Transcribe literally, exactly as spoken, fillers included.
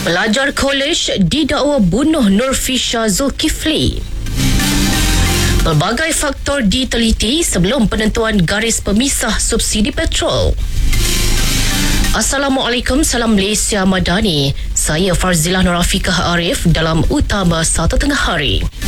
Pelajar kolej didakwa bunuh Nurfisha Zulkifli. Pelbagai faktor diteliti sebelum penentuan garis pemisah subsidi petrol. Assalamualaikum, salam Malaysia Madani. Saya Farzilah Nur Afiqah Arif dalam Utama Satu Tengah Hari.